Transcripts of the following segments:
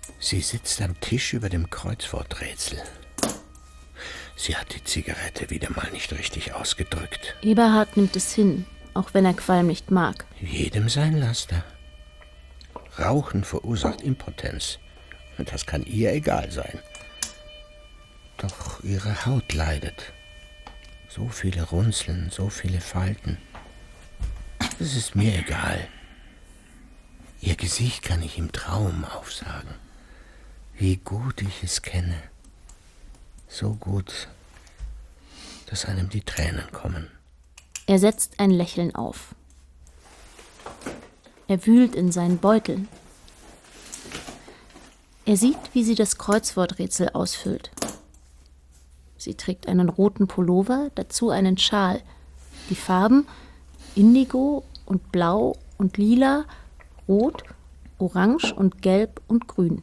Sie sitzt am Tisch über dem Kreuzworträtsel. Sie hat die Zigarette wieder mal nicht richtig ausgedrückt. Eberhard nimmt es hin, auch wenn er Qualm nicht mag. Jedem sein Laster. Rauchen verursacht Impotenz. Das kann ihr egal sein. Doch ihre Haut leidet. So viele Runzeln, so viele Falten. Das ist mir egal. Ihr Gesicht kann ich im Traum aufsagen. Wie gut ich es kenne. So gut, dass einem die Tränen kommen. Er setzt ein Lächeln auf. Er wühlt in seinen Beuteln. Er sieht, wie sie das Kreuzworträtsel ausfüllt. Sie trägt einen roten Pullover, dazu einen Schal. Die Farben Indigo und Blau und Lila, Rot, Orange und Gelb und Grün.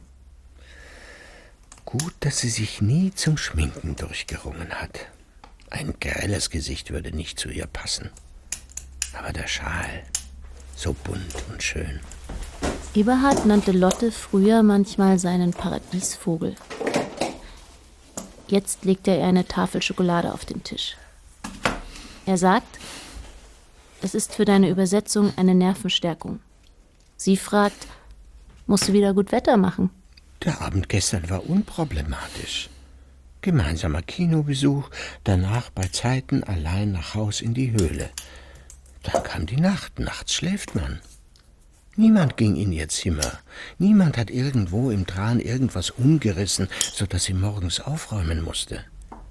Gut, dass sie sich nie zum Schminken durchgerungen hat. Ein grelles Gesicht würde nicht zu ihr passen. Aber der Schal, so bunt und schön. Eberhard nannte Lotte früher manchmal seinen Paradiesvogel. Jetzt legt er ihr eine Tafel Schokolade auf den Tisch. Er sagt, es ist für deine Übersetzung eine Nervenstärkung. Sie fragt, musst du wieder gut Wetter machen? Der Abend gestern war unproblematisch. Gemeinsamer Kinobesuch, danach bei Zeiten allein nach Haus in die Höhle. Dann kam die Nacht, nachts schläft man. Niemand ging in ihr Zimmer. Niemand hat irgendwo im Tran irgendwas umgerissen, sodass sie morgens aufräumen musste.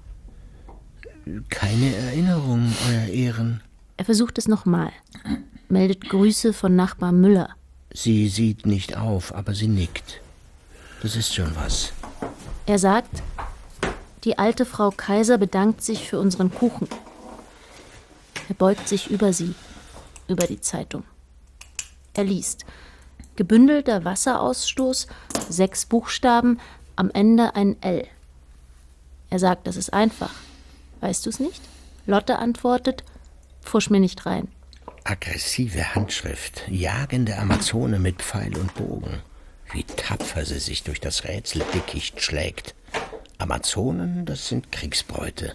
Keine Erinnerung, Euer Ehren. Er versucht es nochmal, meldet Grüße von Nachbar Müller. Sie sieht nicht auf, aber sie nickt. Das ist schon was. Er sagt, die alte Frau Kaiser bedankt sich für unseren Kuchen. Er beugt sich über sie, über die Zeitung. Er liest. Gebündelter Wasserausstoß, 6 Buchstaben, am Ende ein L. Er sagt, das ist einfach. Weißt du es nicht? Lotte antwortet, pfusch mir nicht rein. Aggressive Handschrift, jagende Amazone mit Pfeil und Bogen. Wie tapfer sie sich durch das Rätseldickicht schlägt. Amazonen, das sind Kriegsbräute.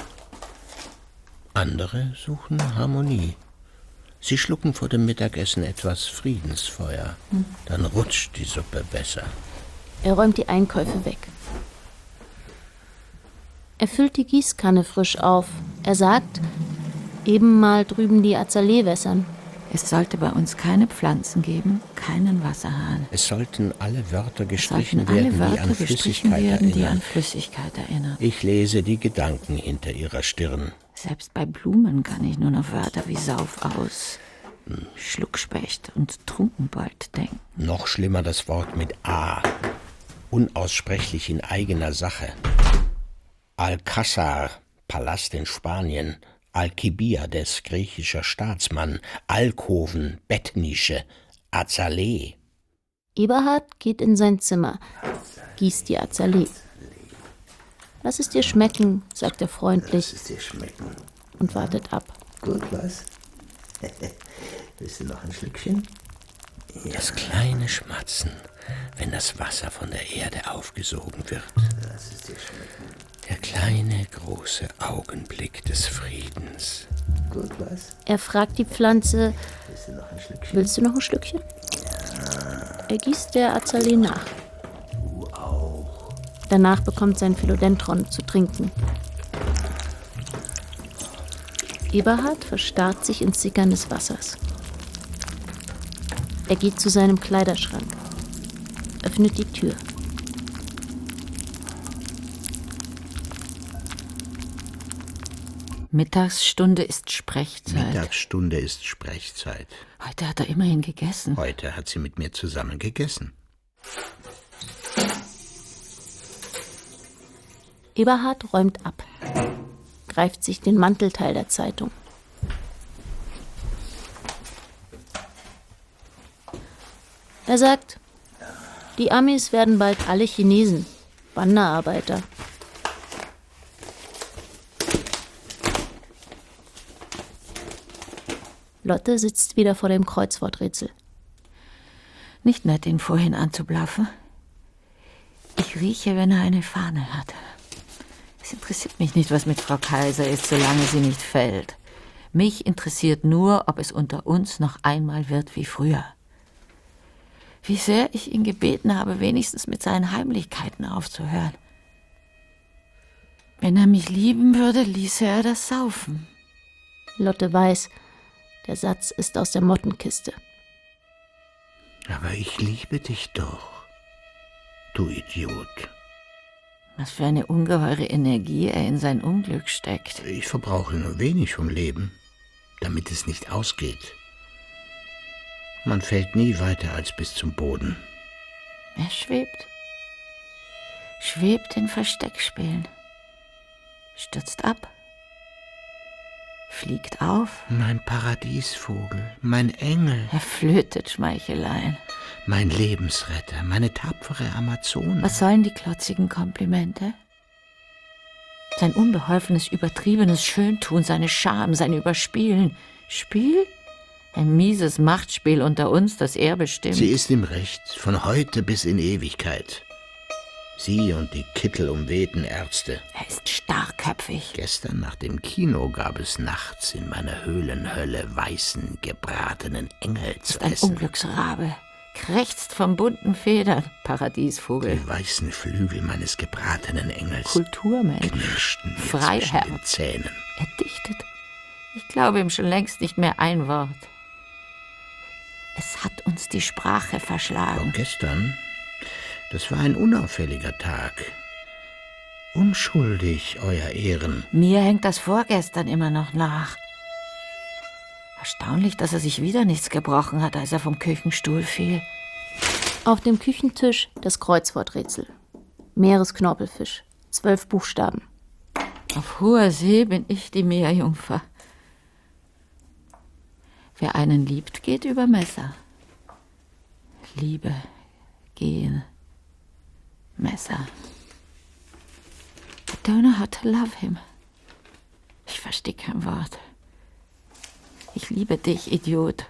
Andere suchen Harmonie. Sie schlucken vor dem Mittagessen etwas Friedensfeuer. Dann rutscht die Suppe besser. Er räumt die Einkäufe weg. Er füllt die Gießkanne frisch auf. Er sagt, eben mal drüben die Azalee wässern. Es sollte bei uns keine Pflanzen geben, keinen Wasserhahn. Es sollten alle Wörter gestrichen werden, die an Flüssigkeit erinnern. Ich lese die Gedanken hinter ihrer Stirn. Selbst bei Blumen kann ich nur noch Wörter wie Sauf aus, Schluckspecht und Trunkenbold denken. Noch schlimmer das Wort mit A. Unaussprechlich in eigener Sache. Alcázar, Palast in Spanien. Alkibiades, griechischer Staatsmann. Alkoven, Bettnische. Azalee. Eberhard geht in sein Zimmer, gießt die Azalee. Lass es dir schmecken, sagt er freundlich. Lass es dir schmecken. Und wartet ab. Gut, was? Willst du noch ein Schlückchen? Ja. Das kleine Schmatzen, wenn das Wasser von der Erde aufgesogen wird. Lass es dir schmecken. Der kleine, große Augenblick des Friedens. Gut, was? Er fragt die Pflanze, willst du noch ein Schlückchen? Willst du noch ein Schlückchen? Ja. Er gießt der Azalee nach. Du auch. Danach bekommt sein Philodendron zu trinken. Eberhard verstarrt sich ins Sickern des Wassers. Er geht zu seinem Kleiderschrank, öffnet die Tür. Mittagsstunde ist Sprechzeit. Mittagsstunde ist Sprechzeit. Heute hat er immerhin gegessen. Heute hat sie mit mir zusammen gegessen. Eberhard räumt ab, greift sich den Mantelteil der Zeitung. Er sagt, die Amis werden bald alle Chinesen, Wanderarbeiter. Lotte sitzt wieder vor dem Kreuzworträtsel. Nicht nett, ihn vorhin anzublaffen. Ich rieche, wenn er eine Fahne hat. Es interessiert mich nicht, was mit Frau Kaiser ist, solange sie nicht fällt. Mich interessiert nur, ob es unter uns noch einmal wird wie früher. Wie sehr ich ihn gebeten habe, wenigstens mit seinen Heimlichkeiten aufzuhören. Wenn er mich lieben würde, ließe er das saufen. Lotte weiß, der Satz ist aus der Mottenkiste. Aber ich liebe dich doch, du Idiot. Was für eine ungeheure Energie er in sein Unglück steckt. Ich verbrauche nur wenig vom Leben, damit es nicht ausgeht. Man fällt nie weiter als bis zum Boden. Er schwebt. Schwebt in Versteckspielen. Stürzt ab. Fliegt auf. Mein Paradiesvogel, mein Engel. Er flötet Schmeicheleien. Mein Lebensretter, meine tapfere Amazone. Was sollen die klotzigen Komplimente? Sein unbeholfenes, übertriebenes Schöntun, seine Scham, sein Überspielen. Spiel? Ein mieses Machtspiel unter uns, das er bestimmt. Sie ist im Recht, von heute bis in Ewigkeit. Sie und die kittelumwehten Ärzte. Er ist starrköpfig. Gestern nach dem Kino gab es nachts in meiner Höhlenhölle weißen, gebratenen Engel zu Ist ein essen. Unglücksrabe. Krächzt von bunten Federn. Paradiesvogel. Die weißen Flügel meines gebratenen Engels Kulturmensch. knirschten mir Freiherr. zwischen den Zähnen. Er dichtet. Ich glaube ihm schon längst nicht mehr ein Wort. Es hat uns die Sprache verschlagen. Und gestern, das war ein unauffälliger Tag. Unschuldig, Euer Ehren. Mir hängt das vorgestern immer noch nach. Erstaunlich, dass er sich wieder nichts gebrochen hat, als er vom Küchenstuhl fiel. Auf dem Küchentisch das Kreuzworträtsel. Meeresknorpelfisch. 12 Buchstaben. Auf hoher See bin ich die Meerjungfer. Wer einen liebt, geht über Messer. Liebe, gehen, Messer. I don't know how to love him. Ich verstehe kein Wort. Ich liebe dich, Idiot.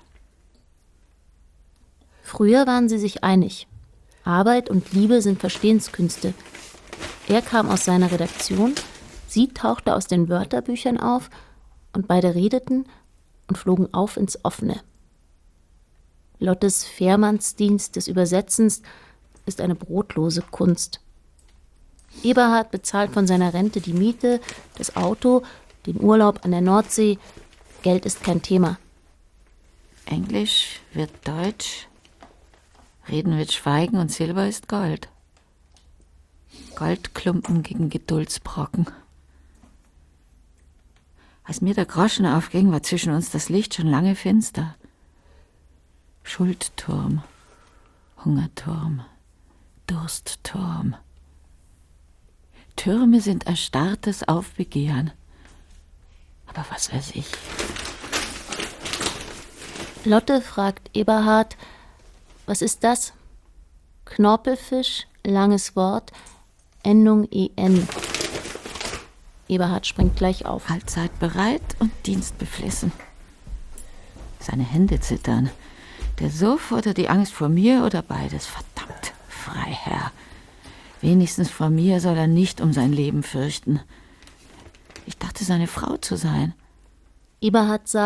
Früher waren sie sich einig. Arbeit und Liebe sind Verstehenskünste. Er kam aus seiner Redaktion, sie tauchte aus den Wörterbüchern auf und beide redeten und flogen auf ins Offene. Lottes Fährmannsdienst des Übersetzens ist eine brotlose Kunst. Eberhard bezahlt von seiner Rente die Miete, das Auto, den Urlaub an der Nordsee. Geld ist kein Thema. Englisch wird Deutsch, Reden wird Schweigen und Silber ist Gold. Goldklumpen gegen Geduldsbrocken. Als mir der Groschen aufging, war zwischen uns das Licht schon lange finster. Schuldturm, Hungerturm, Durstturm. Türme sind erstarrtes Aufbegehren. Aber was weiß ich? Lotte fragt Eberhard, was ist das? Knorpelfisch, langes Wort, Endung en. Eberhard springt gleich auf. Allzeit bereit und dienstbeflissen. Seine Hände zittern. Der Suff oder die Angst vor mir oder beides? Verdammt, Freiherr. Wenigstens vor mir soll er nicht um sein Leben fürchten. Ich dachte, seine Frau zu sein. Eberhard sagt,